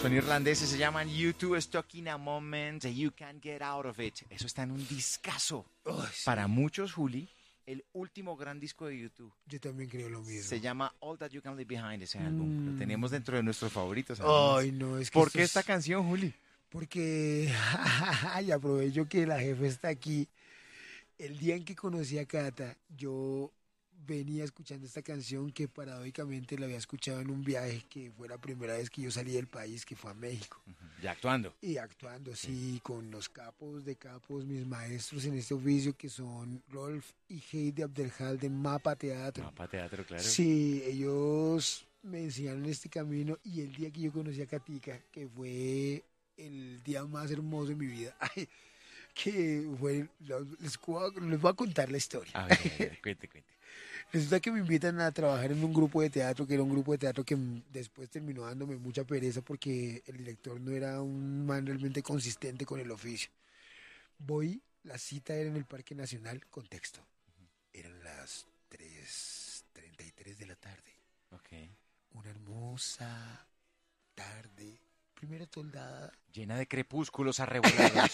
Son irlandeses, se llaman U2, Stuck in a Moment, You Can't Get Out of It. Eso está en un discazo. Sí. Para muchos, Juli, el último gran disco de U2. Yo también creo lo mismo. Se llama All That You Can Leave Behind, ese álbum. Lo tenemos dentro de nuestros favoritos. Además. Ay, no, es que ¿Por qué esta canción, Juli? Porque, y aprovecho que la jefa está aquí. El día en que conocí a Cata, yo venía escuchando esta canción que paradójicamente la había escuchado en un viaje que fue la primera vez que yo salí del país, que fue a México. Ya actuando. Y actuando, sí, con los capos de capos, mis maestros en este oficio, que son Rolf y Heidi Abdelhal de Mapa Teatro. Mapa Teatro, claro. Sí, ellos me enseñaron este camino y el día que yo conocí a Katica, que fue el día más hermoso de mi vida, que fue, les voy a contar la historia. A ver, cuente. Resulta que me invitan a trabajar en un grupo de teatro, que era un grupo de teatro que después terminó dándome mucha pereza porque el director no era un man realmente consistente con el oficio. Voy, la cita era en el Parque Nacional, contexto. Eran las 3:33 de la tarde. Ok. Una hermosa tarde, primera toldada. Llena de crepúsculos arrebolados.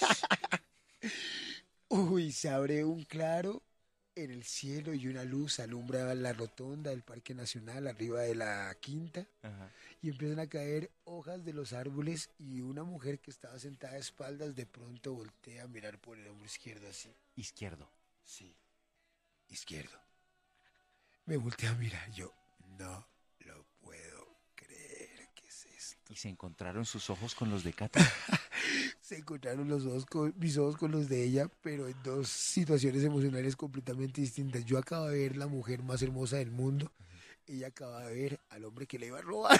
Uy, se abre un claro en el cielo y una luz alumbra la rotonda del Parque Nacional arriba de la quinta. Ajá. Y empiezan a caer hojas de los árboles y una mujer que estaba sentada a espaldas de pronto voltea a mirar por el hombro izquierdo así. Izquierdo. Sí, izquierdo. Me voltea a mirar, yo no lo puedo creer, ¿qué es esto? Y se encontraron sus ojos con los de Cata. Se encontraron mis ojos con los de ella, pero en dos situaciones emocionales completamente distintas. Yo acabo de ver la mujer más hermosa del mundo. Ella acaba de ver al hombre que le iba a robar.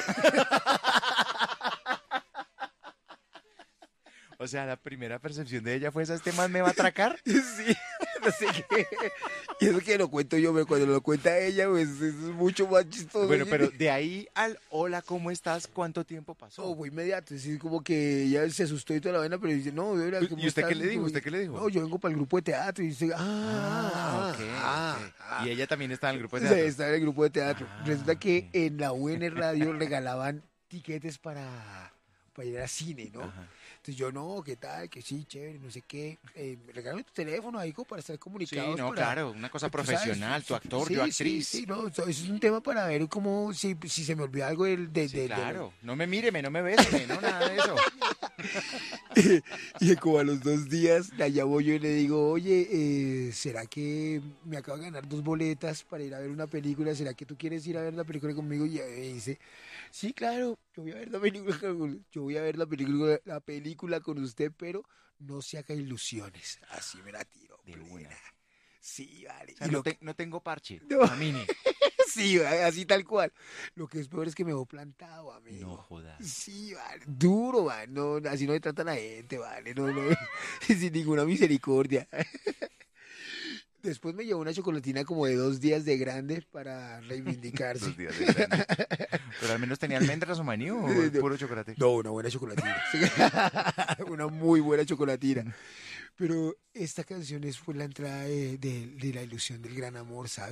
O sea, la primera percepción de ella fue esa, ¿este man me va a atracar? Sí, no sé qué. Y eso que lo cuento yo, pero cuando lo cuenta ella, pues es mucho más chistoso. Bueno, pero de ahí al hola, ¿cómo estás? ¿Cuánto tiempo pasó? No, fue inmediato, es decir, como que ella se asustó y toda la vaina, pero dice, no, de verdad, ¿cómo ¿Y usted estás? qué le dijo? Como, ¿Usted qué le dijo? No, yo vengo para el grupo de teatro. Y dice, Ok. Y ella también está en el grupo de Sí, teatro. está en el grupo de teatro. Resulta que Ok. en la UN Radio regalaban tiquetes para ir al cine, ¿no? Ajá. Entonces yo, no, ¿qué tal? Que sí, chévere, no sé qué. Regálame tu teléfono ahí como para estar Sí, comunicados. no, claro, una cosa tú sabes, profesional, tu actor, sí, yo actriz. Sí, no, eso es un tema para ver cómo, si se me olvida algo Sí, claro, no me míreme, no me béseme, no, nada de eso. Y como a los 2 días la llamo yo y le digo, oye, ¿será que me acabo de ganar 2 boletas para ir a ver una película? ¿Será que tú quieres ir a ver la película conmigo? Y ella me dice, sí, claro, yo voy a ver la película con usted, pero no se haga ilusiones. Así me la tiro. De plena. una. Sí, vale. O sea, Y lo que- no tengo parche, No. camine. Sí, así tal cual. Lo que es peor es que me dejó plantado, amigo. No jodas. Sí, vale. Duro, vale. No, así no le trata a la gente, vale. No, no. Sin ninguna misericordia. Después me llevó una chocolatina como de 2 días de grande para reivindicarse. 2 días de grande. Pero al menos tenía almendras o maní o puro chocolate. No, una buena chocolatina. Una muy buena chocolatina. Pero esta canción fue la entrada de la ilusión del gran amor, ¿sabes?